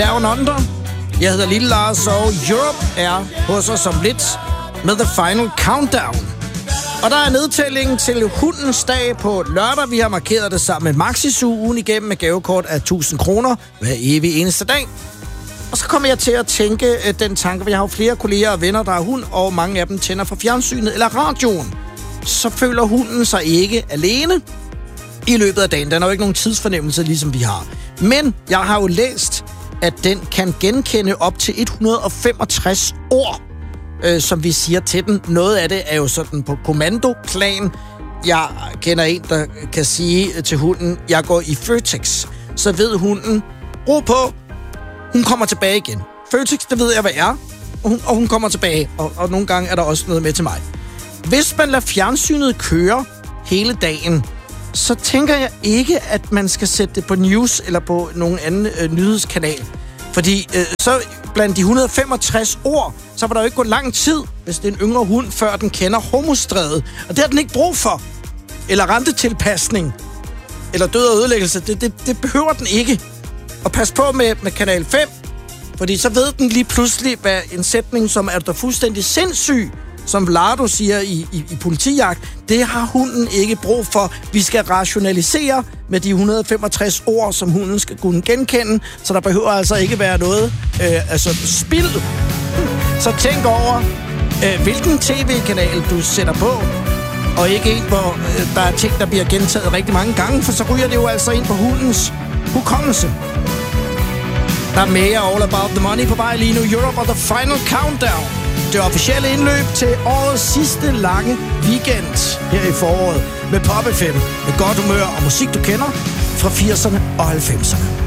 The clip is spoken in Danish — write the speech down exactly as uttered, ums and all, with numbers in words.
Down Under. Jeg hedder Lille Lars, og Europe er hos os om lidt med The Final Countdown. Og der er nedtællingen til hundens dag på lørdag. Vi har markeret det sammen med Maxi ugen igennem med gavekort af tusind kroner hver evig eneste dag. Og så kommer jeg til at tænke uh, den tanke, vi har jo flere kolleger og venner, der har hund, og mange af dem tænder for fjernsynet eller radioen. Så føler hunden sig ikke alene i løbet af dagen. Den har jo ikke nogen tidsfornemmelse, ligesom vi har. Men jeg har jo læst, at den kan genkende op til et hundrede og femogtres ord, øh, som vi siger til den. Noget af det er jo sådan på kommandoplan. Jeg kender en, der kan sige til hunden, jeg går i Føtex. Så ved hunden, ro på, hun kommer tilbage igen. Føtex, det ved jeg, hvad er. Og hun, og hun kommer tilbage, og, og nogle gange er der også noget med til mig. Hvis man lader fjernsynet køre hele dagen, så tænker jeg ikke, at man skal sætte det på news eller på nogen anden øh, nyhedskanal. Fordi øh, så blandt de et hundrede og femogtres ord, så var der jo ikke gået lang tid, hvis det er en yngre hund, før den kender homostrædet. Og det har den ikke brug for. Eller rentetilpasning. Eller død og ødelæggelse. Det, det, det behøver den ikke. Og pas på med, med kanal fem, fordi så ved den lige pludselig, hvad en sætning, som er der fuldstændig sindssyg, som Lardo siger i, i, i politijagt, det har hunden ikke brug for. Vi skal rationalisere med de et hundrede og femogtres ord, som hunden skal kunne genkende, så der behøver altså ikke være noget øh, altså spild. Så tænk over, øh, hvilken tv-kanal du sætter på, og ikke en, hvor øh, der er ting, der bliver gentaget rigtig mange gange, for så ryger det jo altså ind på hundens hukommelse. Der er mere All About The Money på vej lige nu. Europe og The Final Countdown. Det officielle indløb til årets sidste lange weekend her i foråret med Pop F M. Med godt humør og musik, du kender fra firserne og halvfemserne.